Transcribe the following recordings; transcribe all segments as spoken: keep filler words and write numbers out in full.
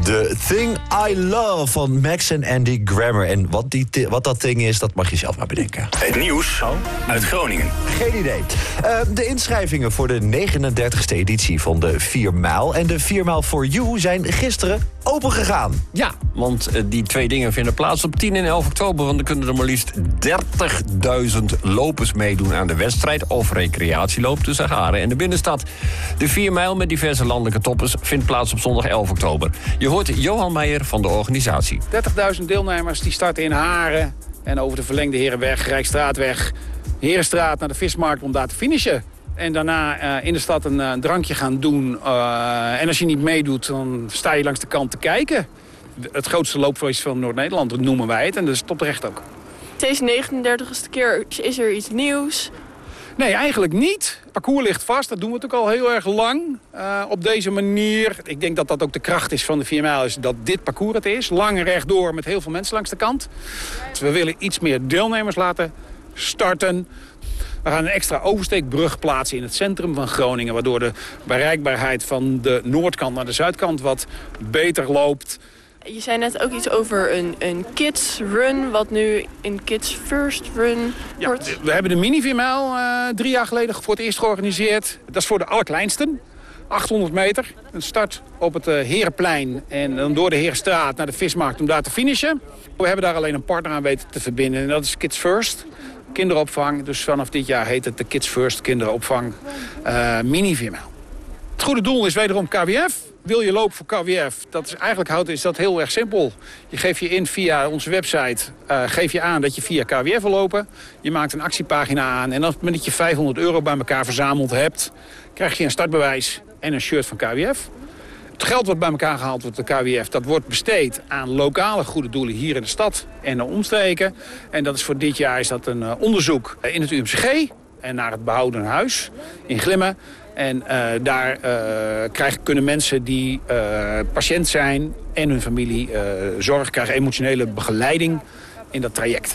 The Thing I Love van Max en Andy Grammer. En wat, die t- wat dat ding is, dat mag je zelf maar bedenken. Het nieuws uit Groningen. Geen idee. Uh, de inschrijvingen voor de negenendertigste editie van de vier mijl... en de vier mijl for You zijn gisteren opengegaan. Ja, want uh, die twee dingen vinden plaats op tien en elf oktober... want er kunnen er maar liefst dertigduizend lopers meedoen aan de wedstrijd... of recreatieloop tussen Haren en de binnenstad. De vier mijl met diverse landelijke toppers vindt plaats op zondag elf oktober. Je hoort Johan Meijer van de organisatie. dertigduizend deelnemers die starten in Haren... en over de verlengde Herenweg, Rijksstraatweg... Herenstraat naar de Vismarkt om daar te finishen. En daarna uh, in de stad een uh, drankje gaan doen. Uh, en als je niet meedoet, dan sta je langs de kant te kijken. Het grootste loopfeest van Noord-Nederland noemen wij het. En dat is tot terecht ook. Deze negenendertigste keer is er iets nieuws. Nee, eigenlijk niet. Het parcours ligt vast. Dat doen we natuurlijk al heel erg lang. Uh, op deze manier. Ik denk dat dat ook de kracht is van de vier mijl. Is dat dit parcours het is. Lang en rechtdoor met heel veel mensen langs de kant. Dus we willen iets meer deelnemers laten starten. We gaan een extra oversteekbrug plaatsen in het centrum van Groningen... waardoor de bereikbaarheid van de noordkant naar de zuidkant wat beter loopt. Je zei net ook iets over een, een kids run, wat nu een kids first run ja, wordt. We hebben de mini vier mijl uh, drie jaar geleden voor het eerst georganiseerd. Dat is voor de allerkleinsten. achthonderd meter. Een start op het uh, Herenplein en dan door de Herenstraat naar de Vismarkt om daar te finishen. We hebben daar alleen een partner aan weten te verbinden en dat is Kids First. Kinderopvang, dus vanaf dit jaar heet het de Kids First kinderopvang uh, mini vier mijl. Het goede doel is wederom K W F. Wil je lopen voor K W F? Dat is eigenlijk houdt, is dat heel erg simpel. Je geeft je in via onze website. Uh, geef je aan dat je via K W F wil lopen. Je maakt een actiepagina aan. En op het moment dat je vijfhonderd euro bij elkaar verzameld hebt... krijg je een startbewijs en een shirt van K W F. Het geld wat bij elkaar gehaald wordt door de K W F... dat wordt besteed aan lokale goede doelen hier in de stad en de omstreken. En dat is voor dit jaar is dat een uh, onderzoek in het U M C G... en naar het behouden huis in Glimmen. En uh, daar uh, krijgen, kunnen mensen die uh, patiënt zijn en hun familie uh, zorg krijgen emotionele begeleiding in dat traject.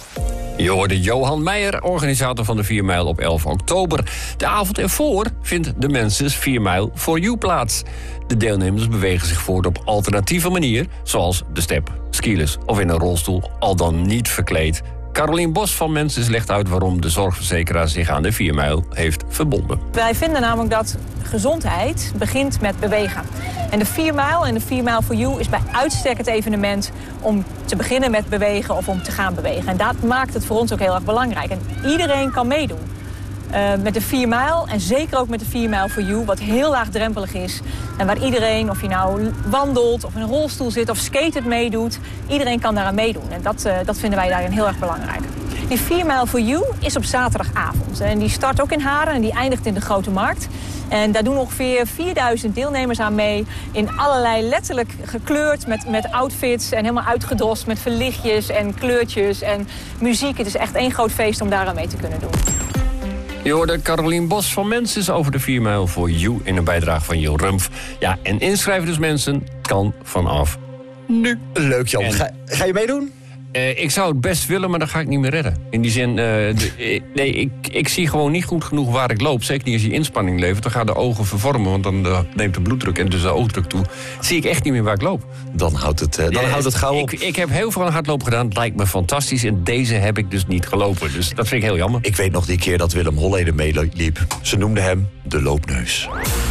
Je hoorde Johan Meijer, organisator van de vier mijl op elf oktober. De avond ervoor vindt de Menses vier mijl for You plaats. De deelnemers bewegen zich voort op alternatieve manier... zoals de step, skilers of in een rolstoel, al dan niet verkleed. Carolien Bos van Menses legt uit waarom de zorgverzekeraar zich aan de vier mijl heeft verbonden. Wij vinden namelijk dat gezondheid begint met bewegen. En de vier mijl en de vier mijl for You is bij uitstek het evenement om te beginnen met bewegen of om te gaan bewegen. En dat maakt het voor ons ook heel erg belangrijk. En iedereen kan meedoen. Uh, met de vier mijl en zeker ook met de vier mijl for You, wat heel laagdrempelig is. En waar iedereen, of je nou wandelt of in een rolstoel zit of skatet meedoet, iedereen kan daaraan meedoen. En dat, uh, dat vinden wij daarin heel erg belangrijk. Die vier mijl for You is op zaterdagavond. En die start ook in Haren en die eindigt in de Grote Markt. En daar doen ongeveer vierduizend deelnemers aan mee. In allerlei letterlijk gekleurd met, met outfits en helemaal uitgedost met verlichtjes en kleurtjes en muziek. Het is echt één groot feest om daaraan mee te kunnen doen. Je hoorde Carolien Bos van Menses over de vier mijl for You in een bijdrage van Jo Rumpf. Ja, en inschrijven dus mensen kan vanaf nu. Leuk, Jan. En... Ga, ga je meedoen? Uh, ik zou het best willen, maar dan ga ik niet meer redden. In die zin, uh, de, uh, nee, ik, ik zie gewoon niet goed genoeg waar ik loop. Zeker niet als je inspanning levert. Dan gaan de ogen vervormen, want dan uh, neemt de bloeddruk en dus de oogdruk toe. Zie ik echt niet meer waar ik loop. Dan houdt het, uh, dan uh, houdt het gauw op. Ik, ik heb heel veel aan hardlopen gedaan. Het lijkt me fantastisch. En deze heb ik dus niet gelopen. Dus dat vind ik heel jammer. Ik weet nog die keer dat Willem Holleder meeliep. Ze noemden hem de loopneus.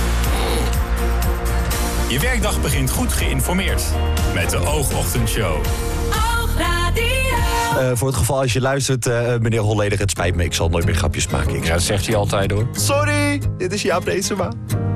Je werkdag begint goed geïnformeerd. Met de Oogochtendshow. Uh, voor het geval als je luistert, uh, meneer Holleder, het spijt me, ik zal nooit meer grapjes maken. Ik ja, dat zegt hij altijd hoor. Sorry, dit is Jaap Reesema.